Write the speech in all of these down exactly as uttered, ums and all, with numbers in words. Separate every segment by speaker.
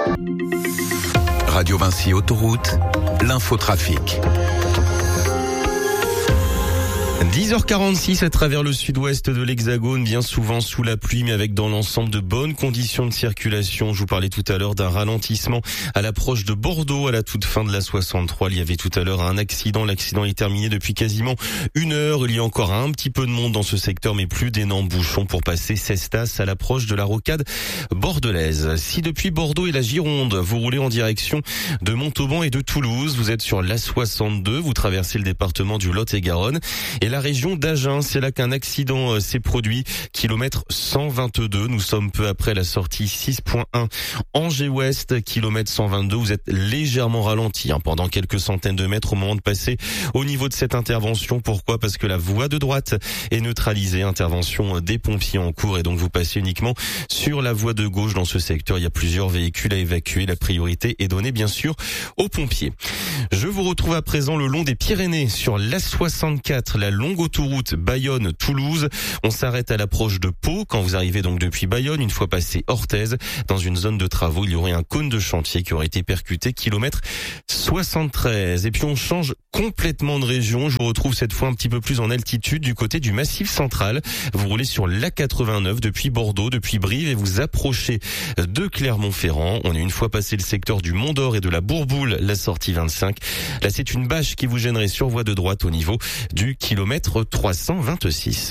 Speaker 1: Radio Vinci Autoroute, l'infotrafic.
Speaker 2: dix heures quarante-six à travers le sud-ouest de l'Hexagone, bien souvent sous la pluie, mais avec dans l'ensemble de bonnes conditions de circulation. Je vous parlais tout à l'heure d'un ralentissement à l'approche de Bordeaux, à la toute fin de la soixante-trois. Il y avait tout à l'heure un accident. L'accident est terminé depuis quasiment une heure. Il y a encore un petit peu de monde dans ce secteur, mais plus d'énormes bouchons pour passer Cestas à l'approche de la rocade bordelaise. Si depuis Bordeaux et la Gironde, vous roulez en direction de Montauban et de Toulouse, vous êtes sur l'A soixante-deux, vous traversez le département du Lot-et-Garonne et la région d'Agen, c'est là qu'un accident s'est produit, kilomètre cent vingt-deux. Nous sommes peu après la sortie six point un. Angers-Ouest, kilomètre cent vingt-deux. Vous êtes légèrement ralenti hein, pendant quelques centaines de mètres au moment de passer au niveau de cette intervention. Pourquoi ? Parce que la voie de droite est neutralisée. Intervention des pompiers en cours et donc vous passez uniquement sur la voie de gauche dans ce secteur. Il y a plusieurs véhicules à évacuer. La priorité est donnée bien sûr aux pompiers. Je vous retrouve à présent le long des Pyrénées sur l'A soixante-quatre, la longue autoroute Bayonne-Toulouse. On s'arrête à l'approche de Pau quand vous arrivez donc depuis Bayonne. Une fois passé Orthez, dans une zone de travaux, il y aurait un cône de chantier qui aurait été percuté, kilomètre soixante-treize. Et puis on change complètement de région. Je vous retrouve cette fois un petit peu plus en altitude du côté du Massif central. Vous roulez sur l'A quatre-vingt-neuf depuis Bordeaux, depuis Brive et vous approchez de Clermont-Ferrand. On est une fois passé le secteur du Mont d'Or et de la Bourboule, la sortie vingt-cinq. Là, c'est une bâche qui vous gênerait sur voie de droite au niveau du kilomètre trois cent vingt-six.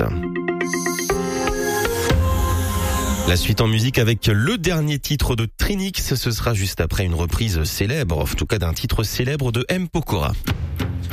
Speaker 2: La suite en musique avec le dernier titre de Trinix. Ce sera juste après une reprise célèbre, en tout cas d'un titre célèbre de M. Pokora.